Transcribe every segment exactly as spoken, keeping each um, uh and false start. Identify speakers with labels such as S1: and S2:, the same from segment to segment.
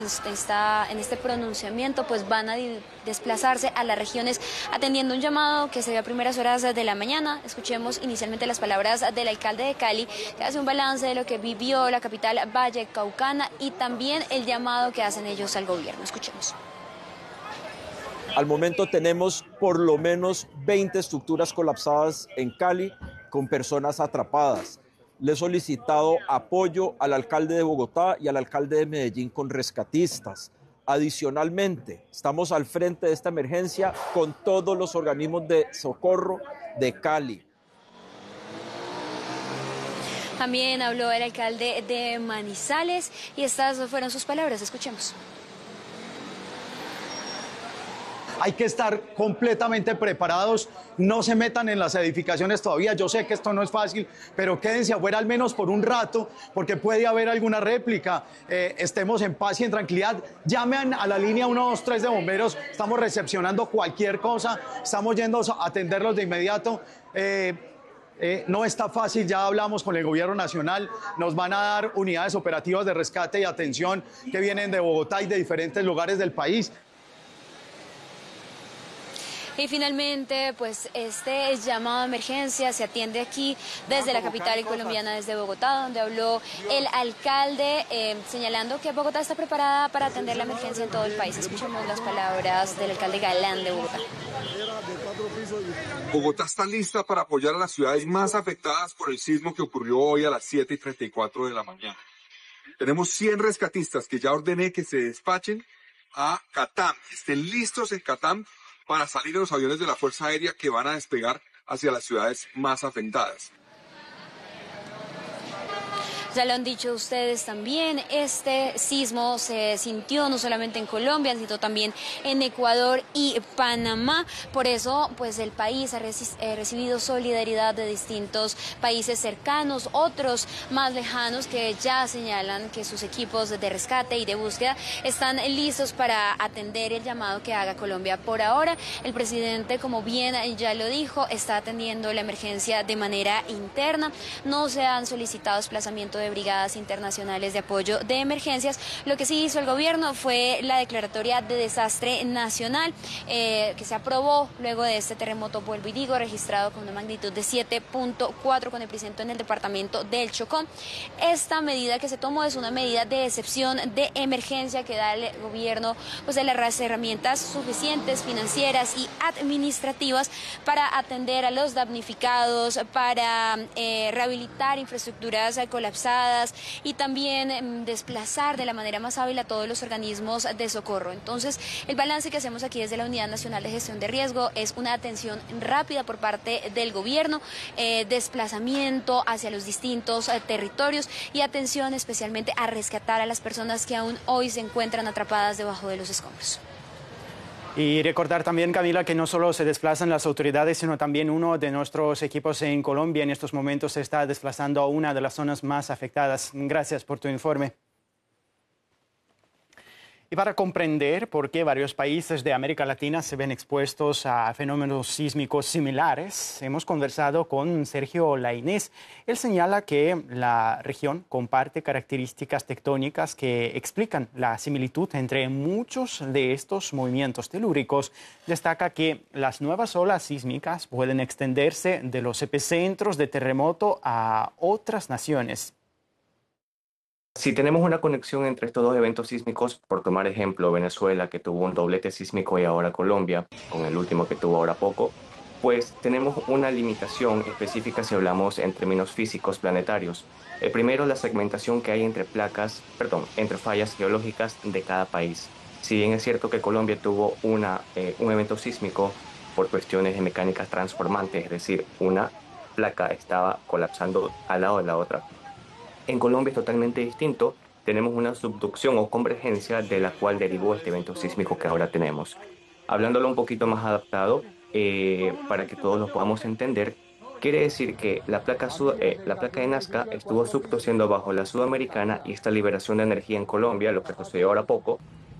S1: Está en este pronunciamiento, pues van a desplazarse a las regiones atendiendo un llamado que se dio a primeras horas de la mañana. Escuchemos inicialmente las palabras del alcalde de Cali, que hace un balance de lo que vivió la capital vallecaucana y también el llamado que hacen ellos al gobierno. Escuchemos.
S2: Al momento tenemos por lo menos veinte estructuras colapsadas en Cali con personas atrapadas. Le he solicitado apoyo al alcalde de Bogotá y al alcalde de Medellín con rescatistas. Adicionalmente, estamos al frente de esta emergencia con todos los organismos de socorro de Cali.
S1: También habló el alcalde de Manizales y estas fueron sus palabras. Escuchemos.
S3: Hay que estar completamente preparados, no se metan en las edificaciones todavía. Yo sé que esto no es fácil, pero quédense afuera al menos por un rato, porque puede haber alguna réplica. Eh, estemos en paz y en tranquilidad. Llamen a la línea uno dos tres de bomberos, estamos recepcionando cualquier cosa, estamos yendo a atenderlos de inmediato. Eh, Eh, no está fácil, ya hablamos con el gobierno nacional, nos van a dar unidades operativas de rescate y atención que vienen de Bogotá y de diferentes lugares del país.
S1: Y finalmente, pues este llamado de emergencia se atiende aquí desde la capital colombiana, desde Bogotá, donde habló el alcalde eh, señalando que Bogotá está preparada para atender la emergencia en todo el país. Escuchemos las palabras del alcalde Galán de Bogotá.
S4: Bogotá está lista para apoyar a las ciudades más afectadas por el sismo que ocurrió hoy a las siete y treinta y cuatro de la mañana. Tenemos cien rescatistas que ya ordené que se despachen a Catam, estén listos en Catam para salir en los aviones de la Fuerza Aérea que van a despegar hacia las ciudades más afectadas.
S1: Ya lo han dicho ustedes también, este sismo se sintió no solamente en Colombia, sino también en Ecuador y Panamá. Por eso, pues el país ha recibido solidaridad de distintos países cercanos, otros más lejanos que ya señalan que sus equipos de rescate y de búsqueda están listos para atender el llamado que haga Colombia. Por ahora, el presidente, como bien ya lo dijo, está atendiendo la emergencia de manera interna. No se han solicitado desplazamientos de brigadas internacionales de apoyo de emergencias. Lo que sí hizo el gobierno fue la declaratoria de desastre nacional eh, que se aprobó luego de este terremoto, vuelvo y digo, registrado con una magnitud de siete punto cuatro con epicentro en el departamento del Chocó. Esta medida que se tomó es una medida de excepción de emergencia que da al gobierno pues de las herramientas suficientes financieras y administrativas para atender a los damnificados, para eh, rehabilitar infraestructuras colapsadas y también eh, desplazar de la manera más hábil a todos los organismos de socorro. Entonces, el balance que hacemos aquí desde la Unidad Nacional de Gestión de Riesgo es una atención rápida por parte del gobierno, eh, desplazamiento hacia los distintos eh, territorios y atención especialmente a rescatar a las personas que aún hoy se encuentran atrapadas debajo de los escombros.
S5: Y recordar también, Camila, que no solo se desplazan las autoridades, sino también uno de nuestros equipos en Colombia en estos momentos se está desplazando a una de las zonas más afectadas. Gracias por tu informe. Y para comprender por qué varios países de América Latina se ven expuestos a fenómenos sísmicos similares, hemos conversado con Sergio Lainez. Él señala que la región comparte características tectónicas que explican la similitud entre muchos de estos movimientos telúricos. Destaca que las nuevas olas sísmicas pueden extenderse de los epicentros de terremoto a otras naciones.
S6: Si tenemos una conexión entre estos dos eventos sísmicos, por tomar ejemplo Venezuela, que tuvo un doblete sísmico, y ahora Colombia, con el último que tuvo ahora poco, pues tenemos una limitación específica si hablamos en términos físicos planetarios. El primero, la segmentación que hay entre placas, perdón, entre fallas geológicas de cada país. Si bien es cierto que Colombia tuvo una, eh, un evento sísmico por cuestiones de mecánicas transformantes, es decir, una placa estaba colapsando al lado de la otra, en Colombia es totalmente distinto. Tenemos una subducción o convergencia de la cual derivó este evento sísmico que ahora tenemos. Hablándolo un poquito más adaptado, eh, para que todos lo podamos entender, quiere decir que la placa, sud eh, la placa de Nazca estuvo subduciendo bajo la sudamericana y esta liberación de energía en Colombia, lo que sucedió ahora poco,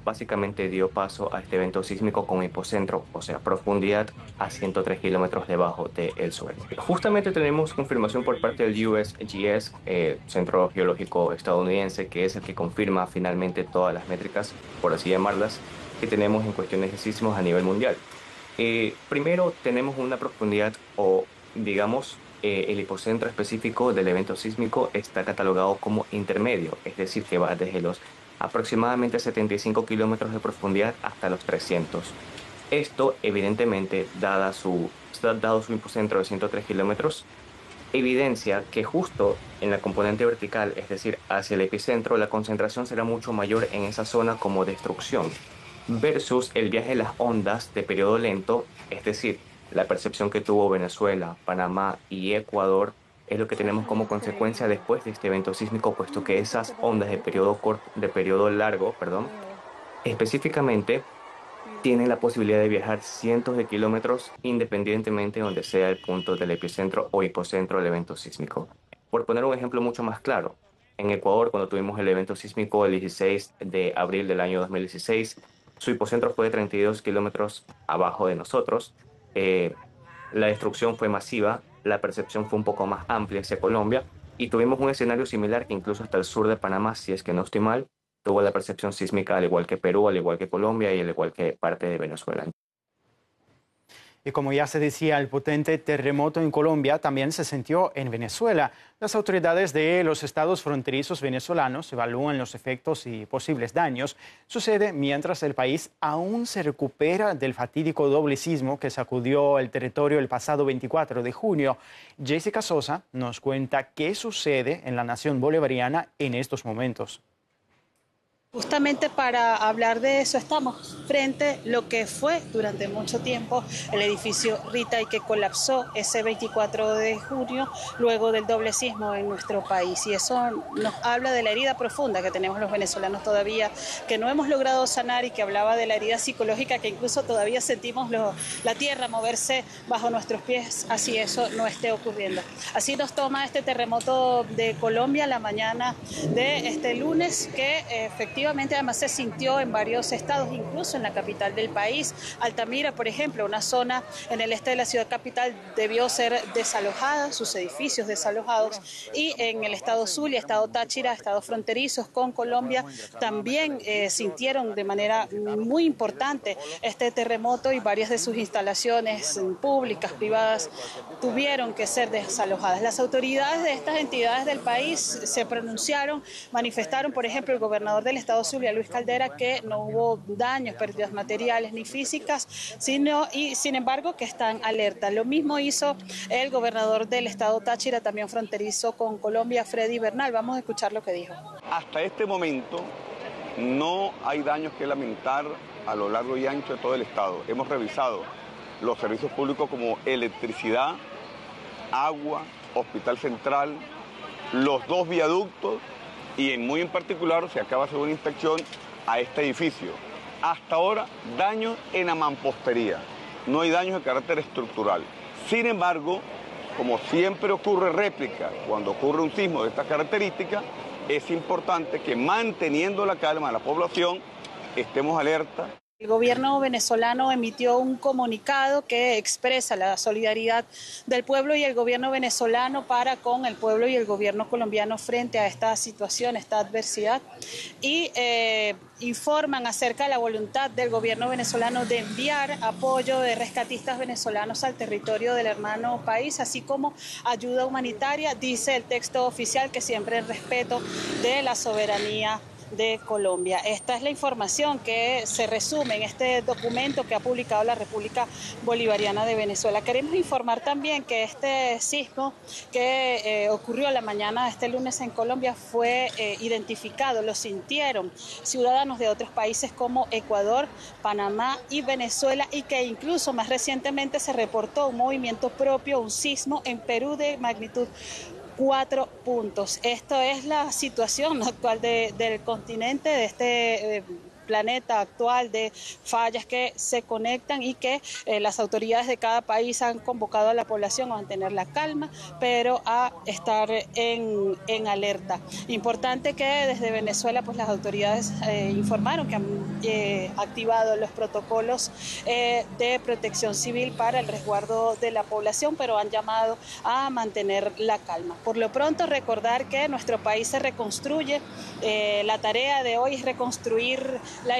S6: básicamente dio paso a este evento sísmico con hipocentro, o sea, profundidad a ciento tres kilómetros debajo del suelo. Justamente tenemos confirmación por parte del U S G S, eh, Centro Geológico Estadounidense, que es el que confirma finalmente todas las métricas, por así llamarlas, que tenemos en cuestiones de sismos a nivel mundial. Eh, primero tenemos una profundidad o, digamos, eh, el hipocentro específico del evento sísmico está catalogado como intermedio, es decir, que va desde los aproximadamente setenta y cinco kilómetros de profundidad hasta los trescientos. Esto, evidentemente, dada su, dado su hipocentro de ciento tres kilómetros, evidencia que justo en la componente vertical, es decir, hacia el epicentro, la concentración será mucho mayor en esa zona como destrucción, versus el viaje de las ondas de periodo lento, es decir, la percepción que tuvo Venezuela, Panamá y Ecuador, es lo que tenemos como consecuencia después de este evento sísmico, puesto que esas ondas de periodo, corto, de periodo largo, perdón, específicamente tienen la posibilidad de viajar cientos de kilómetros independientemente de donde sea el punto del epicentro o hipocentro del evento sísmico. Por poner un ejemplo mucho más claro, en Ecuador, cuando tuvimos el evento sísmico el dieciséis de abril del año dos mil dieciséis, su hipocentro fue de treinta y dos kilómetros abajo de nosotros. Eh, la destrucción fue masiva, la percepción fue un poco más amplia hacia Colombia y tuvimos un escenario similar que incluso hasta el sur de Panamá, si es que no estoy mal, tuvo la percepción sísmica al igual que Perú, al igual que Colombia y al igual que parte de Venezuela.
S5: Y como ya se decía, el potente terremoto en Colombia también se sintió en Venezuela. Las autoridades de los estados fronterizos venezolanos evalúan los efectos y posibles daños. Sucede mientras el país aún se recupera del fatídico doble sismo que sacudió el territorio el pasado veinticuatro de junio. Jessica Sosa nos cuenta qué sucede en la nación bolivariana en estos momentos.
S7: Justamente para hablar de eso estamos frente a lo que fue durante mucho tiempo el edificio Rita y que colapsó ese veinticuatro de junio luego del doble sismo en nuestro país. Y eso nos habla de la herida profunda que tenemos los venezolanos todavía, que no hemos logrado sanar y que hablaba de la herida psicológica que incluso todavía sentimos lo, la tierra moverse bajo nuestros pies, así eso no esté ocurriendo. Así nos toma este terremoto de Colombia la mañana de este lunes que efectivamente Efectivamente, además se sintió en varios estados, incluso en la capital del país. Altamira, por ejemplo, una zona en el este de la ciudad capital, debió ser desalojada, sus edificios desalojados. Y en el estado Zulia, estado Táchira, estados fronterizos con Colombia, también eh, sintieron de manera muy importante este terremoto y varias de sus instalaciones públicas, privadas, tuvieron que ser desalojadas. Las autoridades de estas entidades del país se pronunciaron, manifestaron, por ejemplo, el gobernador del estado Zulia, Luis Caldera, que no hubo daños, pérdidas materiales ni físicas, sino y sin embargo que están alerta. Lo mismo hizo el gobernador del estado Táchira, también fronterizo con Colombia, Freddy Bernal. Vamos a escuchar lo que dijo.
S8: Hasta este momento no hay daños que lamentar a lo largo y ancho de todo el estado. Hemos revisado los servicios públicos como electricidad, agua, hospital central, los dos viaductos y en muy en particular se acaba de hacer una inspección a este edificio. Hasta ahora, daños en la mampostería, no hay daños de carácter estructural. Sin embargo, como siempre ocurre réplica cuando ocurre un sismo de estas características, es importante que manteniendo la calma de la población, estemos alerta.
S7: El gobierno venezolano emitió un comunicado que expresa la solidaridad del pueblo y el gobierno venezolano para con el pueblo y el gobierno colombiano frente a esta situación, esta adversidad, y eh, informan acerca de la voluntad del gobierno venezolano de enviar apoyo de rescatistas venezolanos al territorio del hermano país, así como ayuda humanitaria, dice el texto oficial, que siempre en respeto de la soberanía de Colombia. Esta es la información que se resume en este documento que ha publicado la República Bolivariana de Venezuela. Queremos informar también que este sismo que eh, ocurrió la mañana de este lunes en Colombia fue eh, identificado, lo sintieron ciudadanos de otros países como Ecuador, Panamá y Venezuela, y que incluso más recientemente se reportó un movimiento propio, un sismo en Perú de magnitud cuatro puntos. Esto es la situación actual de, del continente, de este eh, planeta actual, de fallas que se conectan y que eh, las autoridades de cada país han convocado a la población a mantener la calma, pero a estar en, en alerta. Importante que desde Venezuela pues las autoridades eh, informaron que han eh, activado los protocolos eh, de protección civil para el resguardo de la población, pero han llamado a mantener la calma. Por lo pronto, recordar que nuestro país se reconstruye. Eh, la tarea de hoy es reconstruir